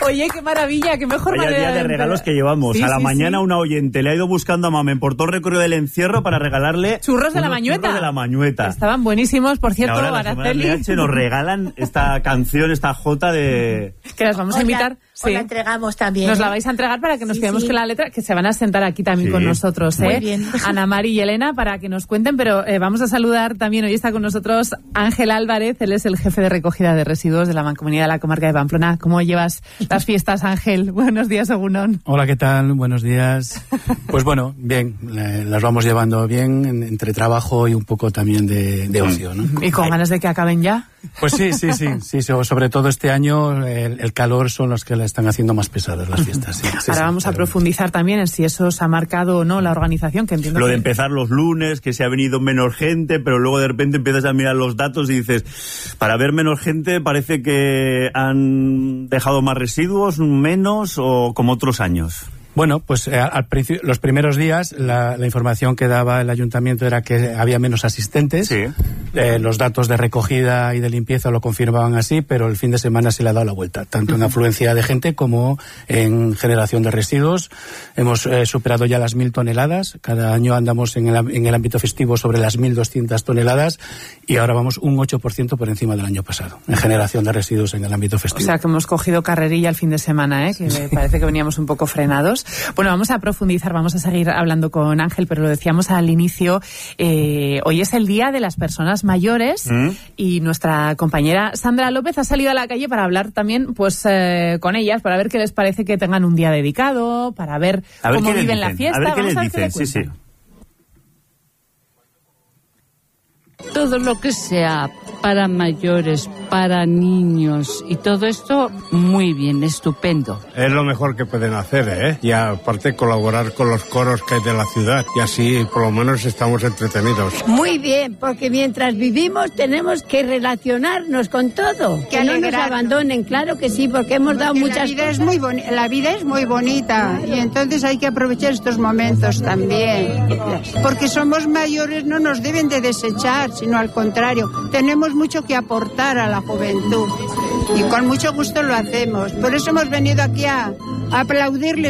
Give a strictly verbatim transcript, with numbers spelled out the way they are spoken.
Oye, qué maravilla, qué mejor Vaya manera día de regalos que llevamos. Sí, a la sí, mañana sí. una oyente le ha ido buscando a Mamen por todo el recorrido del encierro para regalarle churros de la unos Mañueta. churros de la Mañueta. Estaban buenísimos, por Y cierto, ahora las Araceli. H nos regalan esta canción, esta jota de... Que las vamos a Os la- invitar. os la entregamos también. Nos la ¿eh? vais a entregar para que nos Sí, quedemos sí. con la letra, que se van a sentar aquí también Sí. con nosotros, ¿eh? Muy bien. Ana Mari y Elena, para que nos cuenten, pero eh, vamos a saludar también, hoy está con nosotros Ángel Álvarez, él es el jefe de recogida de residuos de la Mancomunidad de la Comarca de Pamplona. ¿Cómo llevas las fiestas, Ángel? Buenos días, Egunon. Hola, ¿qué tal? Buenos días. Pues bueno, bien, eh, las vamos llevando bien, en- entre trabajo y un poco también de, de ocio, ¿no? ¿Y con ganas de que acaben ya? Pues sí, sí, sí, sí, so- sobre todo este año el, el calor son los que la están haciendo más pesadas las fiestas. Sí, sí, Ahora sí, vamos a pero- profundizar también en si eso se ha marcado o no la organización, que entiendo Lo que... de empezar los lunes, que se ha venido menos gente, pero luego de repente empiezas a mirar los datos y dices, para ver menos gente parece que han dejado más residuos, menos o como otros años. Bueno, pues eh, al principio, los primeros días la, la información que daba el ayuntamiento era que había menos asistentes. Sí. Eh, los datos de recogida y de limpieza lo confirmaban así, pero el fin de semana se le ha dado la vuelta, tanto en afluencia de gente como en generación de residuos. Hemos eh, superado ya las mil toneladas. Cada año andamos en el, en el ámbito festivo sobre las mil doscientas toneladas y ahora vamos un ocho por ciento por encima del año pasado en generación de residuos en el ámbito O festivo. sea, que hemos cogido carrerilla el fin de semana, ¿eh? Que me parece que veníamos un poco frenados. Bueno, vamos a profundizar, vamos a seguir hablando con Ángel, pero lo decíamos al inicio, eh, hoy es el Día de las Personas Mayores ¿Mm? y nuestra compañera Sandra López ha salido a la calle para hablar también pues eh, con ellas, para ver qué les parece que tengan un día dedicado, para ver, A ver cómo qué les viven la dicen, fiesta. a ver qué Vamos les a ver qué dicen, le sí, sí. cuentan. Todo lo que sea para mayores, para niños y todo esto, muy bien, estupendo. Es lo mejor que pueden hacer, ¿eh? Y aparte colaborar con los coros que hay de la ciudad. Y así por lo menos estamos entretenidos. Muy bien, porque mientras vivimos tenemos que relacionarnos con todo. Que Que no nos alegrarnos. abandonen, claro que sí, porque hemos dado Porque muchas la vida cosas. es muy boni- la vida es muy bonita y entonces hay que aprovechar estos momentos también. Porque somos mayores, no nos deben de desechar, sino al contrario, tenemos mucho que aportar a la juventud y con mucho gusto lo hacemos. Por eso hemos venido aquí a, a aplaudirles